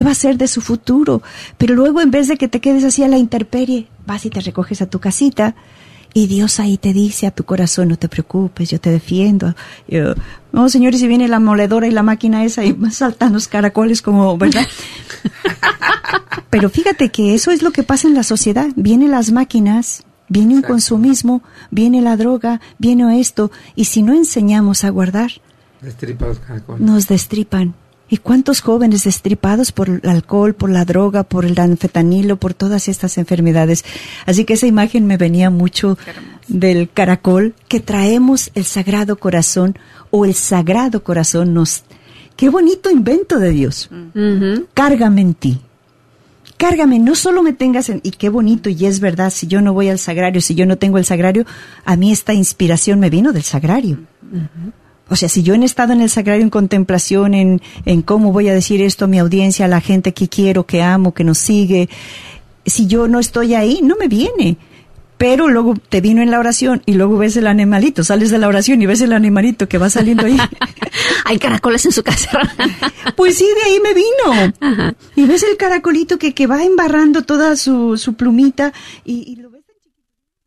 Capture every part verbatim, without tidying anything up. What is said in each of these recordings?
va a ser de su futuro? Pero luego, en vez de que te quedes así a la intemperie, vas y te recoges a tu casita, y Dios ahí te dice a tu corazón, no te preocupes, yo te defiendo. Yo, no, señores, si viene la moledora y la máquina esa y saltan los caracoles como, ¿verdad? Pero fíjate que eso es lo que pasa en la sociedad. Vienen las máquinas, viene un consumismo, viene la droga, viene esto, y si no enseñamos a guardar, Destripa los caracoles. Nos destripan. ¿Y cuántos jóvenes destripados por el alcohol, por la droga, por el anfetanilo, por todas estas enfermedades? Así que esa imagen me venía mucho del caracol, que traemos el Sagrado Corazón, o el Sagrado Corazón nos... ¡Qué bonito invento de Dios! Uh-huh. Cárgame en ti. Cárgame, no solo me tengas en... Y qué bonito, y es verdad, si yo no voy al sagrario, si yo no tengo el sagrario, a mí esta inspiración me vino del sagrario. Uh-huh. O sea, si yo he estado en el sagrario en contemplación, en, en cómo voy a decir esto a mi audiencia, a la gente que quiero, que amo, que nos sigue, si yo no estoy ahí, no me viene. Pero luego te vino en la oración y luego ves el animalito, sales de la oración y ves el animalito que va saliendo ahí. Hay caracoles en su casa. Pues sí, de ahí me vino. Ajá. Y ves el caracolito que, que va embarrando toda su, su plumita y, y lo ves tan chiquito.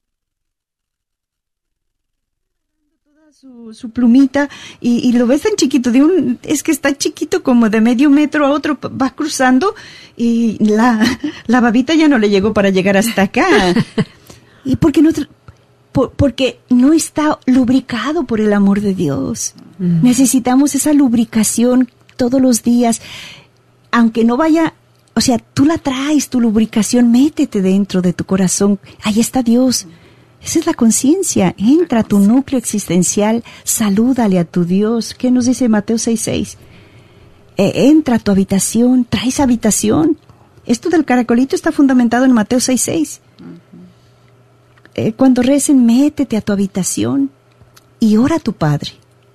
Toda su, su plumita y, y lo ves tan chiquito, de un, es que está chiquito como de medio metro a otro, va cruzando y la, la babita ya no le llegó para llegar hasta acá. ¿Y por qué no? Por, porque no está lubricado por el amor de Dios. Mm. Necesitamos esa lubricación todos los días. Aunque no vaya, o sea, tú la traes, tu lubricación, métete dentro de tu corazón. Ahí está Dios. Esa es la conciencia. Entra a tu núcleo existencial, salúdale a tu Dios. ¿Qué nos dice Mateo seis seis? Eh, entra a tu habitación, traes habitación. Esto del caracolito está fundamentado en Mateo seis seis. Eh, cuando recen, métete a tu habitación y ora a tu Padre.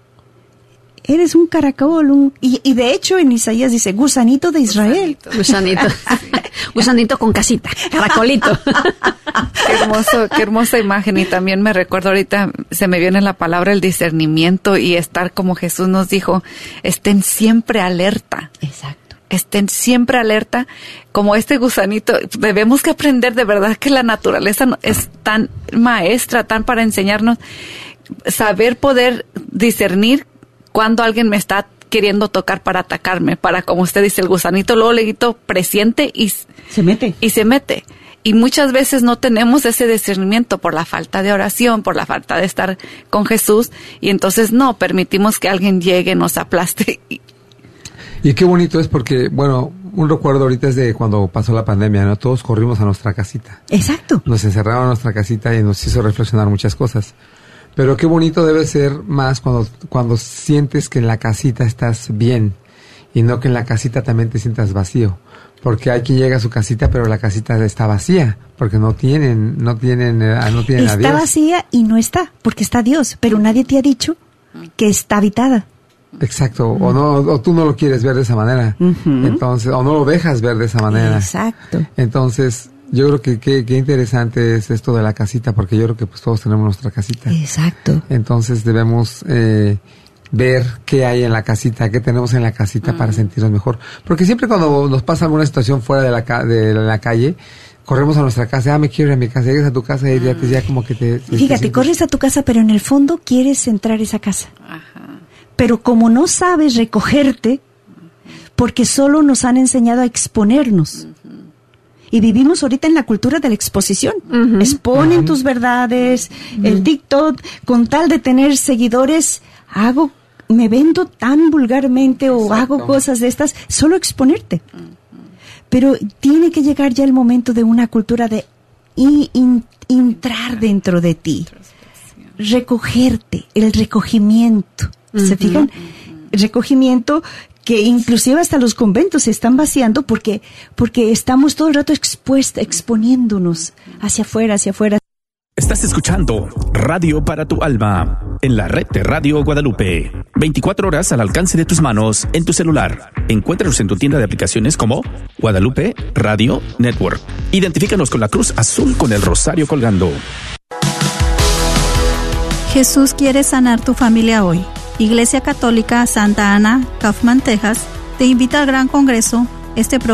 Eres un caracol, un, y, y de hecho en Isaías dice, gusanito de Israel. Gusanito. Gusanito, sí. Gusanito con casita, caracolito. Qué hermoso, qué hermosa imagen. Y también me recuerdo ahorita, se me viene la palabra el discernimiento y estar como Jesús nos dijo, estén siempre alerta. Exacto. Estén siempre alerta, como este gusanito. Debemos que aprender de verdad que la naturaleza es tan maestra, tan para enseñarnos, saber poder discernir cuando alguien me está queriendo tocar para atacarme, para, como usted dice, el gusanito, luego le quito presiente y se mete. Y se mete. Y muchas veces no tenemos ese discernimiento por la falta de oración, por la falta de estar con Jesús, y entonces no, permitimos que alguien llegue, nos aplaste. Y, Y qué bonito es porque, bueno, un recuerdo ahorita es de cuando pasó la pandemia, ¿no? Todos corrimos a nuestra casita. Exacto. Nos encerraron en nuestra casita y nos hizo reflexionar muchas cosas. Pero qué bonito debe ser más cuando, cuando sientes que en la casita estás bien y no que en la casita también te sientas vacío. Porque hay quien llega a su casita, pero la casita está vacía, porque no tienen, no tienen, no tienen a Dios. Está vacía y no está, porque está Dios, pero nadie te ha dicho que está habitada. Exacto, o no, o tú no lo quieres ver de esa manera, uh-huh. Entonces, o no lo dejas ver de esa manera. Exacto. Entonces, yo creo que qué que interesante es esto de la casita, porque yo creo que pues todos tenemos nuestra casita. Exacto. Entonces debemos eh, ver qué hay en la casita, qué tenemos en la casita uh-huh. para sentirnos mejor. Porque siempre cuando nos pasa alguna situación fuera de la ca- de la calle, corremos a nuestra casa, ah, me quiero ir a mi casa, llegas a tu casa y ya, te, ya como que te... te Fíjate, te corres a tu casa, pero en el fondo quieres entrar a esa casa. Ajá. Pero como no sabes recogerte, porque solo nos han enseñado a exponernos. Uh-huh. Y vivimos ahorita en la cultura de la exposición. Uh-huh. Exponen uh-huh. tus verdades, uh-huh. el TikTok, con tal de tener seguidores, hago, me vendo tan vulgarmente o Exacto. hago cosas de estas, solo exponerte. Uh-huh. Pero tiene que llegar ya el momento de una cultura de in, in, entrar dentro de ti, recogerte, el recogimiento. ¿Se fijan? Recogimiento que inclusive hasta los conventos se están vaciando porque, porque estamos todo el rato expuestos, exponiéndonos hacia afuera, hacia afuera. Estás escuchando Radio para tu Alma en la red de Radio Guadalupe. veinticuatro horas al alcance de tus manos en tu celular. Encuéntranos en tu tienda de aplicaciones como Guadalupe Radio Network. Identifícanos con la cruz azul con el rosario colgando. Jesús quiere sanar tu familia hoy. Iglesia Católica Santa Ana, Kaufman, Texas, te invita al Gran Congreso este próximo